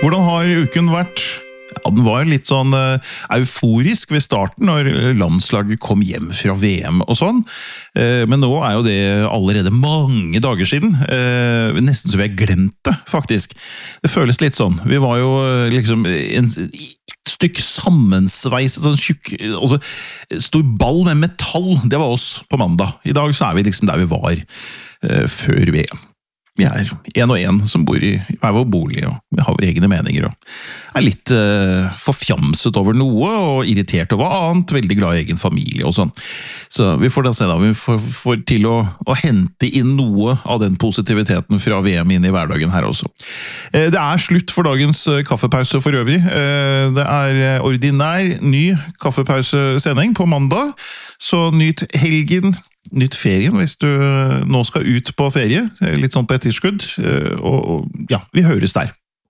Hvordan har uken vært? Ja, den var litt sånn euforisk ved starten når landslaget kom hjem fra VM og sånn. Men nå er jo det allerede mange dager siden. Nesten så vi har glemt det, faktisk. Det føles litt sånn. Vi var jo liksom et stykk sammensveiset, sånn tjukk, altså, stor ball med metall. Det var oss på mandag. I dag så er vi liksom der vi var før VM. Vi er en og en som bor i hver vår bolig, og vi har våre egne meninger, og er litt forfjamset over noe, og irritert over annet, veldig glad i egen familie og sånn. Så vi får da se da, vi får til å hente inn noe av den positiviteten fra VM inn i hverdagen her også. Det er slutt for dagens kaffepause for øvrig. Det er ordinær, ny kaffepausesending på mandag, så nyt helgen, nytt ferien hvis du nå skal ut på ferie, litt sånn på etterskudd, og ja, vi høres der.